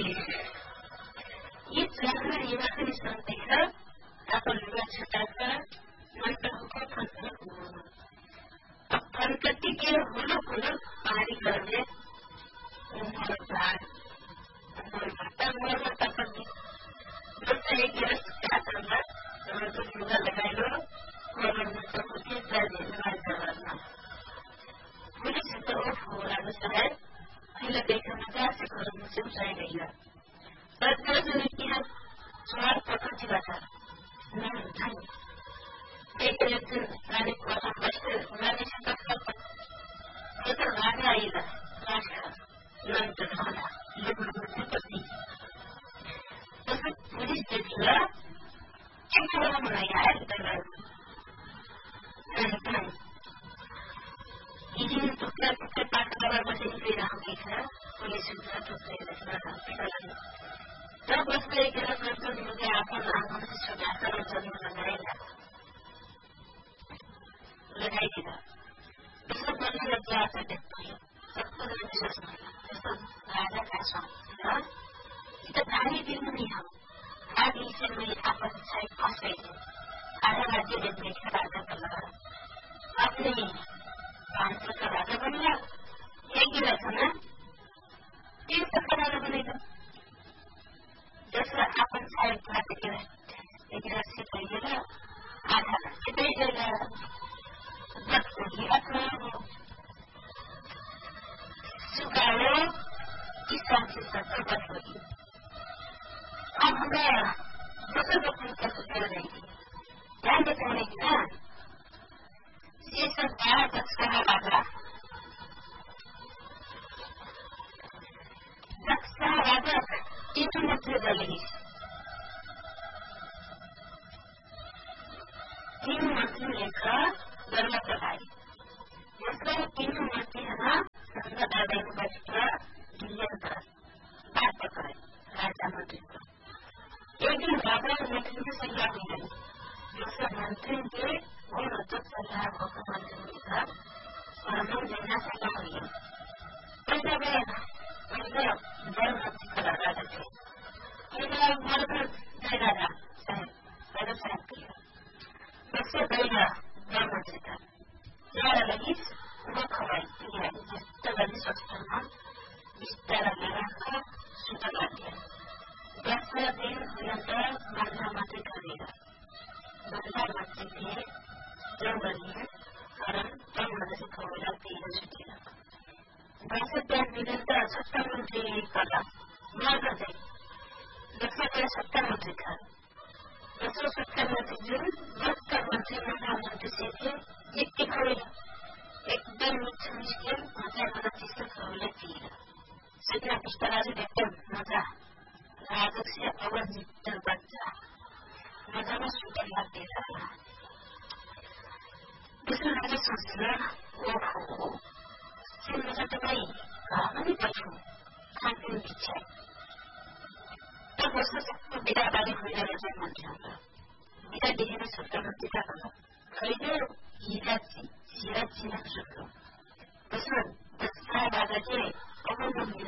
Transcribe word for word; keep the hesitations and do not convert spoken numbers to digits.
ये चाहना युवा पनि सक्दैछ आफ्नो लुगा छुटाएर मन्तको फन्कट अब फन्कटी के हुलो हुलो पारी गर्ने उनको भाग मर्मता मर्मता पनि जस्तै एक गिलास काटमा एउटा लुगा लगाइलो मर्मता के जाने मान्छेहरुमा पुलिस त ओहो राम्रो सायद अहिले देखा मजा से गर्नु चाहिँ चाहिँदैन तर त्यसले किन चार पकड्छबाट नहुन्छन् एकले चाहिँ सारे कुरा बस्दै मानिस तत्काल त्यो राजा आइला राजा नन्द खाना लेख्नु पर्छ त्यसले पुलिस देखला एकजना मलाई आएर तर अनि इजिन टुक्रा टुक्रा पाठबाट बसेको राखेको छ पुलिस टुक्रा टुक्रा लेख्न जब बस्दै एकजना प्रश्न दिँदै आफ्नो आँखामा छुटाएर जन्म लगाएला लगाइदिँदा त्यसको पनि जात देख्यो सबैले विश्वास गर्छ त्यस्तो राजा खास र त्यो धानी दिनु नि हो आदि चाहिँ आपस चाहिँ फसे आधा राज्य देख्ने राजा कला आफ्नै पाँचका राजा बन्ला एक गिलासमा तीन सौ राजा बनेको जसलाई आपन छाया प्राप्त एक गिलास से पहिएर आधा यतै जग्गा जसको अथवा सुकायो किसान से सत्तर बच्चों अब हमें दूसरे बच्चों का सुकर देंगे ध्यान देते हैं कि ना ये सब बारह बच्चा राजा बच्चा राजा तीन मंत्री बनेगी तीन मंत्री लेकर दरबार लगाई जिसमें तीन मंत्री है ना संसद आदेश बच्चा गिलियन कर बात पकड़े राजा मंत्री को एक दिन राजा मंत्री से सलाह हुई है जिससे मंत्री के और उचित सलाह मुख्यमंत्री का परम जिला सलाह हुई है पहले वे पहले बड़ मंत्री का राजा थे पहले मरकर जय राजा साहब राजा साहब किया सबसे पहला बड़ मंत्री था यार लगी वो खबर किया जिस तरह की सोचता इस तरह लगा सुता लग गया दस दिन निरंतर मरना मंत्री करेगा मरना मंत्री थे जो बनिए कारण तब मंत्री खबर तीन छुट्टियां दस दिन निरंतर सत्ता मंत्री पदा मरना थे दस दिन सत्ता मंत्री था दसों सत्ता मंत्री जो सत्ता मंत्री मरना मंत्री से थे जितने खबर एकदम मुश्किल मजा वाला चीज से खबर थी सगळ्या पुस्तकाचे एकदम मजा राजस्य अवजित बच्चा मजामा सुटर लागते रहा त्यसले राजा सोच्ला ओहो त्यो मजा त भाइ घरमा नै पछौ खानु इच्छा तब उसको सबको बिदा बारे खुला राजा मन्त्र बिदा देखेर सत्ता मंत्री का खैले हिराची हिराची ना सक्यो त्यसमा दसका राजा के अब